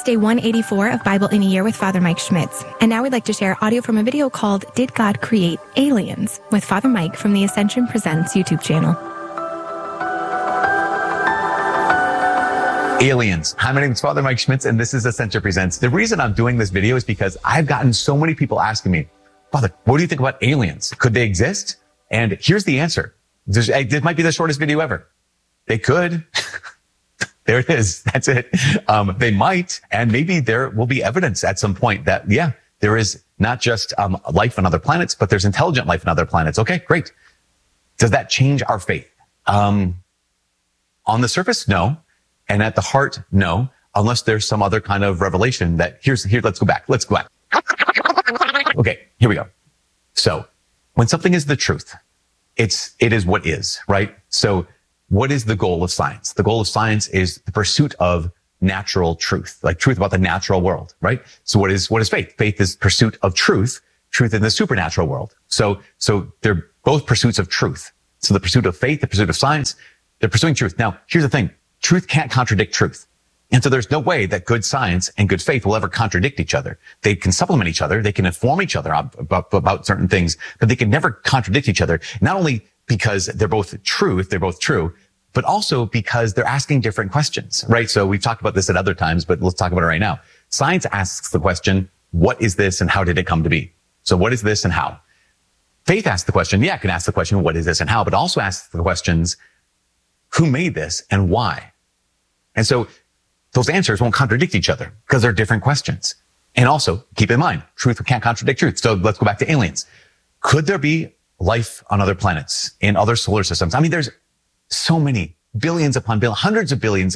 is day 184 of Bible in a Year with Father Mike Schmitz. And now we'd like to share audio from a video called Did God Create Aliens? With Father Mike from the Ascension Presents YouTube channel. Aliens. Hi, my name is Father Mike Schmitz, and this is Ascension Presents. The reason I'm doing this video is because I've gotten so many people asking me, Father, what do you think about aliens? Could they exist? And here's the answer. This might be the shortest video ever. They could. There it is. That's it. They might, and maybe there will be evidence at some point that, yeah, there is not just life on other planets, but there's intelligent life on other planets. Okay, great. Does that change our faith? On the surface, no. And at the heart, no, unless there's some other kind of revelation that let's go back. Okay, here we go. So when something is the truth, it is what is, right? So what is the goal of science? The goal of science is the pursuit of natural truth, like truth about the natural world, right? So what is faith? Faith is pursuit of truth in the supernatural world. So they're both pursuits of truth. So the pursuit of faith, the pursuit of science, they're pursuing truth. Now, here's the thing. Truth can't contradict truth. And so there's no way that good science and good faith will ever contradict each other. They can supplement each other. They can inform each other about certain things, but they can never contradict each other. Not only because they're both true, but also because they're asking different questions, right? So we've talked about this at other times, but let's talk about it right now. Science asks the question, what is this and how did it come to be? So what is this and how? Faith asks the question, it can ask the question, what is this and how, but also asks the questions, who made this and why? And so those answers won't contradict each other because they're different questions. And also keep in mind, truth can't contradict truth. So let's go back to aliens. Could there be life on other planets, in other solar systems? I mean, there's so many billions upon billions, hundreds of billions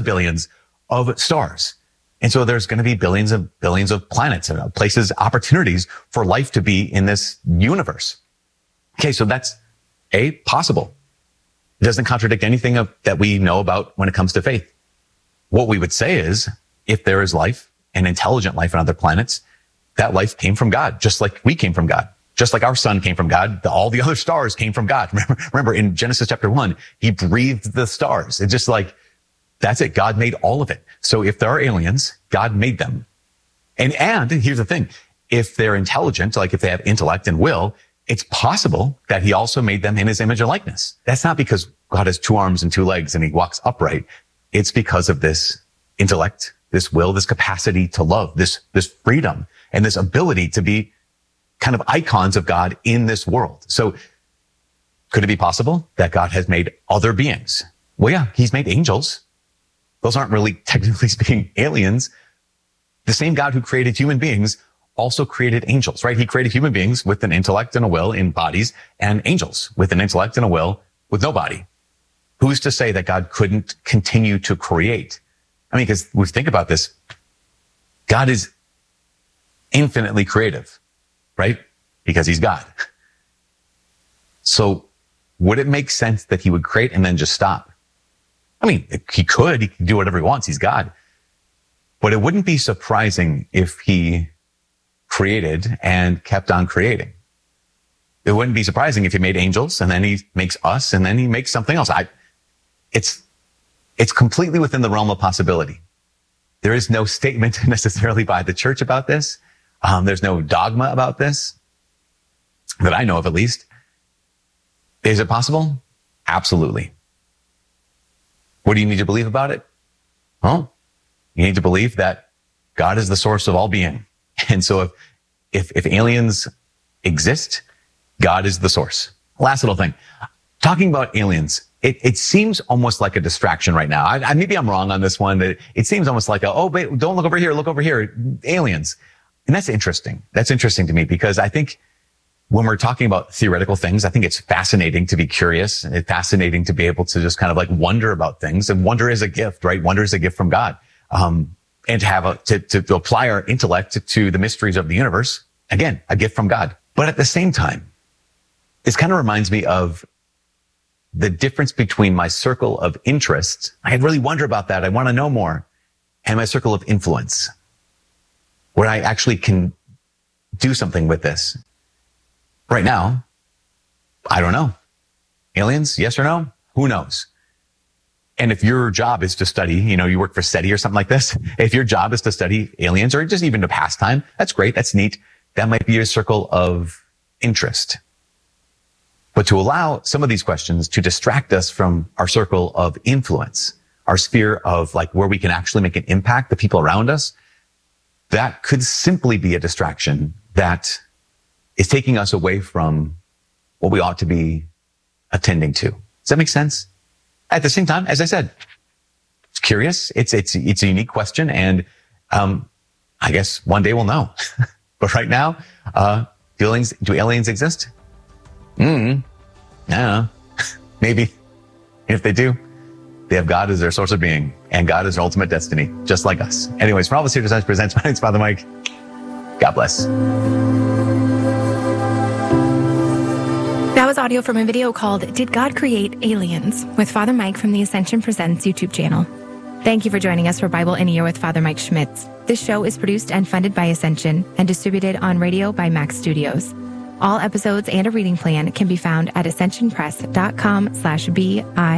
of stars. And so there's going to be billions of planets and places, opportunities for life to be in this universe. Okay. So that's possible. It doesn't contradict anything that we know about when it comes to faith. What we would say is if there is life and intelligent life on other planets, that life came from God, just like we came from God. Just like our sun came from God, all the other stars came from God. Remember in Genesis chapter 1, he breathed the stars. It's just like, that's it. God made all of it. So if there are aliens, God made them. And here's the thing. If they're intelligent, like if they have intellect and will, it's possible that he also made them in his image and likeness. That's not because God has 2 arms and 2 legs and he walks upright. It's because of this intellect, this will, this capacity to love, this freedom, and this ability to be kind of icons of God in this world. So could it be possible that God has made other beings? Well, yeah, he's made angels. Those aren't really technically speaking aliens. The same God who created human beings also created angels, right? He created human beings with an intellect and a will in bodies, and angels with an intellect and a will with no body. Who's to say that God couldn't continue to create? I mean, because we think about this, God is infinitely creative, right? Because he's God. So would it make sense that he would create and then just stop? I mean, he can do whatever he wants. He's God. But it wouldn't be surprising if he created and kept on creating. It wouldn't be surprising if he made angels and then he makes us and then he makes something else. It's completely within the realm of possibility. There is no statement necessarily by the church about this. There's no dogma about this that I know of, at least. Is it possible? Absolutely. What do you need to believe about it? Well, you need to believe that God is the source of all being. And so if aliens exist, God is the source. Last little thing. Talking about aliens, it seems almost like a distraction right now. Maybe I'm wrong on this one. It seems almost like wait, don't look over here, look over here. Aliens. And that's interesting. That's interesting to me because I think when we're talking about theoretical things, I think it's fascinating to be curious and it's fascinating to be able to just kind of like wonder about things. And wonder is a gift, right? Wonder is a gift from God. And to have to apply our intellect to the mysteries of the universe. Again, a gift from God. But at the same time, this kind of reminds me of the difference between my circle of interest. I really wonder about that. I want to know more. And my circle of influence, where I actually can do something with this. Right now, I don't know. Aliens, yes or no? Who knows? And if your job is to study, you work for SETI or something like this, if your job is to study aliens or just even to pastime, that's great. That's neat. That might be your circle of interest. But to allow some of these questions to distract us from our circle of influence, our sphere of like where we can actually make an impact, the people around us, that could simply be a distraction that is taking us away from what we ought to be attending to. Does that make sense? At the same time, as I said, it's curious. It's a unique question. And, I guess one day we'll know. But right now, do aliens exist? I don't know. Maybe. If they do, they have God as their source of being, and God is their ultimate destiny, just like us. Anyways, from all of us here to Ascension Presents, my name's Father Mike. God bless. That was audio from a video called Did God Create Aliens? With Father Mike from the Ascension Presents YouTube channel. Thank you for joining us for Bible in a Year with Father Mike Schmitz. This show is produced and funded by Ascension and distributed on radio by Max Studios. All episodes and a reading plan can be found at ascensionpress.com/BI.